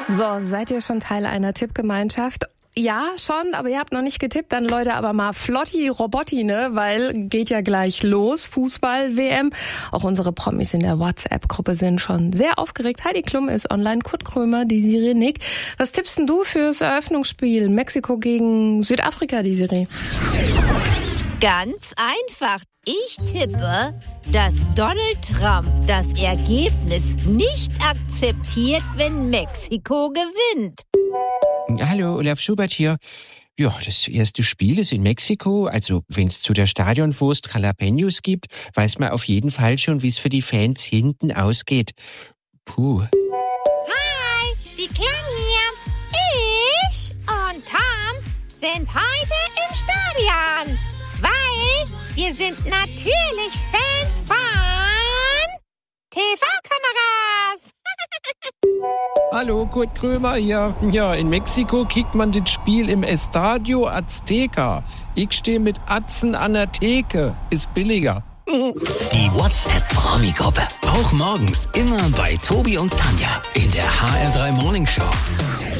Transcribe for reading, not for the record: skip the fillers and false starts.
So, seid ihr schon Teil einer Tippgemeinschaft? Ja, schon, aber ihr habt noch nicht getippt. Dann Leute, aber mal flotti Robotti, ne? Weil geht ja gleich los, Fußball-WM. Auch unsere Promis in der WhatsApp-Gruppe sind schon sehr aufgeregt. Heidi Klum ist online, Kurt Krömer, Desiree Nick. Was tippst denn du fürs Eröffnungsspiel? Mexiko gegen Südafrika, Desiree? Ganz einfach. Ich tippe, dass Donald Trump das Ergebnis nicht akzeptiert, wenn Mexiko gewinnt. Hallo, Olaf Schubert hier. Ja, das erste Spiel ist in Mexiko. Also, wenn es zu der Stadionwurst Jalapenos gibt, weiß man auf jeden Fall schon, wie es für die Fans hinten ausgeht. Puh. Hi, die Clan hier. Ich und Tom sind heute im Stadion, weil wir sind natürlich Fans von TV-Kameras. Hallo, Kurt Krömer hier. Ja, in Mexiko kickt man das Spiel im Estadio Azteca. Ich stehe mit Atzen an der Theke. Ist billiger. Die WhatsApp-Promi-Gruppe. Auch morgens immer bei Tobi und Tanja in der HR3 Morning Show.